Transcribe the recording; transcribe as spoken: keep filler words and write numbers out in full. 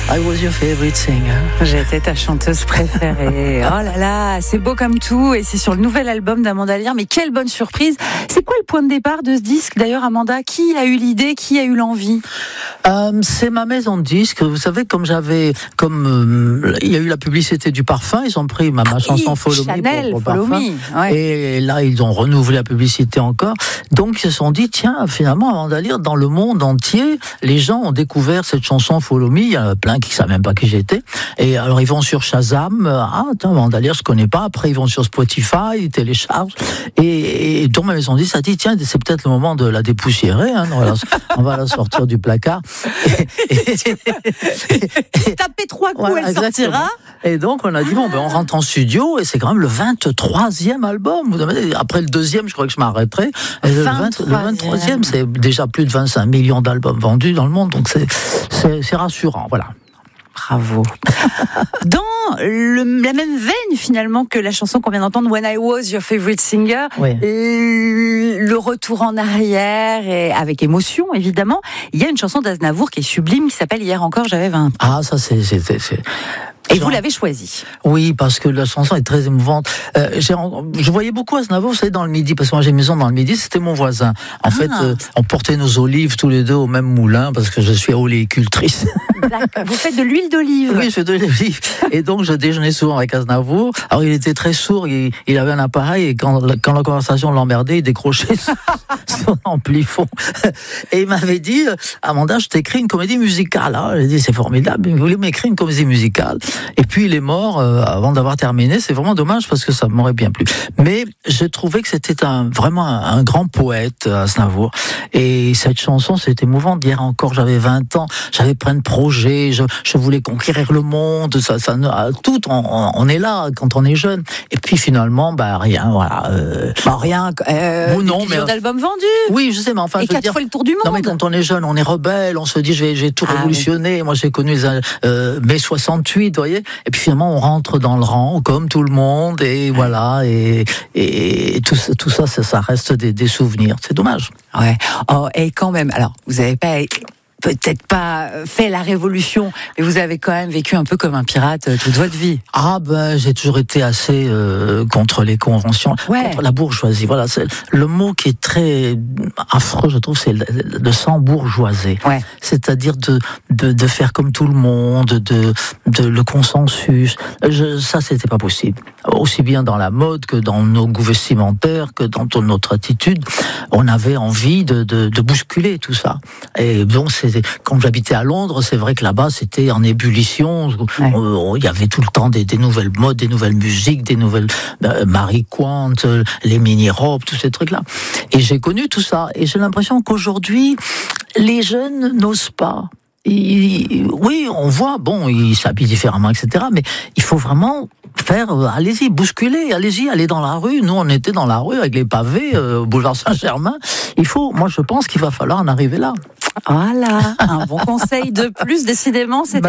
I was your favorite singer. J'étais ta chanteuse préférée. Oh là là, c'est beau comme tout et c'est sur le nouvel album d'Amanda Lear. Mais quelle bonne surprise. C'est quoi le point de départ de ce disque d'ailleurs, Amanda? Qui a eu l'idée? Qui a eu l'envie? Euh, c'est ma maison de disques. Vous savez, comme j'avais, comme euh, il y a eu la publicité du parfum, ils ont pris ma, ma ah chanson oui, Follow Chanel, Me pour, pour Follow parfum. Me. Ouais. Et là, ils ont renouvelé la publicité encore. Donc, ils se sont dit, tiens, finalement, Amanda Lear, dans le monde entier, les gens ont découvert cette chanson Follow Me. Il y en a plein qui ne savent même pas qui j'étais. Et alors, ils vont sur Shazam. Ah, attends, Amanda Lear, je ne connais pas. Après, ils vont sur Spotify, ils téléchargent. Et, et donc, ma maison de disques a dit, tiens, c'est peut-être le moment de la dépoussiérer. Hein, on, va la, on va la sortir du placard. Et, et, Tapez trois coups, voilà, elle exactement. sortira. Et donc, on a dit, bon, ben, on rentre en studio, et c'est quand même le vingt-troisième album. Après le deuxième, je crois que je m'arrêterai. Et le, vingt, le vingt-troisième, c'est déjà plus de vingt-cinq millions d'albums vendus dans le monde, donc c'est, c'est, c'est rassurant, voilà. Bravo. Dans le, la même veine finalement que la chanson qu'on vient d'entendre, When I Was Your Favorite Singer, oui. le retour en arrière et avec émotion évidemment, il y a une chanson d'Aznavour qui est sublime qui s'appelle Hier encore j'avais vingt ans. Ah ça c'est... c'est, c'est, c'est... Et vous l'avez choisi. Oui, parce que la chanson est très émouvante. Euh, j'ai, je voyais beaucoup Aznavour, vous savez, dans le Midi, parce que moi j'ai une maison dans le Midi, c'était mon voisin. En ah. fait, euh, on portait nos olives tous les deux au même moulin, parce que je suis oléicultrice. D'accord. Vous faites de l'huile d'olive? Oui, je fais de l'huile d'olive. Et donc, je déjeunais souvent avec Aznavour. Alors, il était très sourd, il, il avait un appareil, et quand, quand la conversation l'emmerdait, il décrochait son amplifon. Et il m'avait dit, Amanda, je t'écris une comédie musicale. Alors, j'ai dit, c'est formidable, il voulait m'écrire une comédie musicale. Et puis il est mort euh, avant d'avoir terminé. C'est vraiment dommage parce que ça m'aurait bien plu. Mais j'ai trouvé que c'était un, vraiment un, un grand poète, Aznavour. Et cette chanson, c'était émouvant. Hier encore, j'avais vingt ans, j'avais plein de projets, je, je voulais conquérir le monde. Ça, ça, tout, on, on est là quand on est jeune. Et puis finalement, bah rien, voilà. Euh, bah, rien. Euh, ou non, mais d'albums vendus. Oui, je sais, mais enfin, et je veux quatre dire, fois le tour du monde. Non, mais quand on est jeune, on est rebelle, on se dit, je vais, j'ai tout ah, révolutionné. Oui. Moi, j'ai connu les euh, mai soixante-huit, vous voyez. Et puis finalement, on rentre dans le rang, comme tout le monde, et voilà, et, et tout, tout ça, ça, ça reste des, des souvenirs. C'est dommage. Ouais. Oh, et quand même, alors, vous n'avez pas peut-être pas fait la révolution, mais vous avez quand même vécu un peu comme un pirate toute votre vie. Ah ben, j'ai toujours été assez euh, contre les conventions, ouais. contre la bourgeoisie. Voilà, c'est le mot qui est très affreux, je trouve, c'est de s'embourgeoiser. Ouais. C'est-à-dire de, de de faire comme tout le monde, de de le consensus. Je, ça, c'était pas possible. Aussi bien dans la mode que dans nos goûts vestimentaires, que dans notre attitude, on avait envie de de, de bousculer tout ça. Et donc c'est quand j'habitais à Londres, c'est vrai que là-bas, c'était en ébullition. Ouais. Il y avait tout le temps des, des nouvelles modes, des nouvelles musiques, des nouvelles euh, Marie Quant, les mini-robes, tous ces trucs-là. Et j'ai connu tout ça. Et j'ai l'impression qu'aujourd'hui, les jeunes n'osent pas. Il, oui, on voit, bon, ils s'habillent différemment, et cetera. Mais il faut vraiment faire, euh, allez-y, bousculer, allez-y, allez dans la rue. Nous, on était dans la rue avec les pavés, euh, au boulevard Saint-Germain. Il faut, moi, je pense qu'il va falloir en arriver là. Voilà, un bon conseil de plus, décidément, c'était